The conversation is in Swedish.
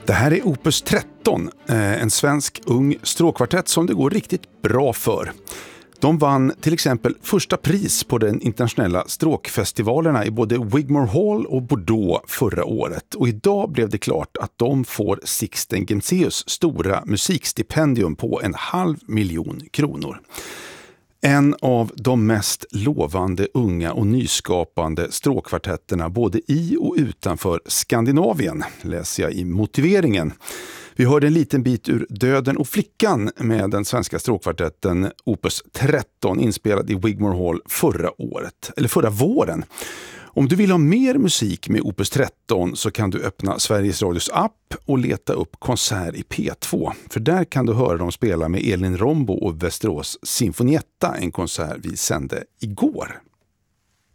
Det här är Opus 13, en svensk ung stråkkvartett som det går riktigt bra för. De vann till exempel första pris på den internationella stråkfestivalerna i både Wigmore Hall och Bordeaux förra året. Och idag blev det klart att de får Sixten Genseus stora musikstipendium på 500 000 kronor. En av de mest lovande unga och nyskapande stråkkvartetterna både i och utanför Skandinavien, läser jag i motiveringen. Vi hörde en liten bit ur Döden och flickan med den svenska stråkkvartetten Opus 13 inspelad i Wigmore Hall förra våren. Om du vill ha mer musik med Opus 13 så kan du öppna Sveriges Radios app och leta upp konsert i P2. För där kan du höra dem spela med Elin Rombo och Västerås Sinfonietta, en konsert vi sände igår.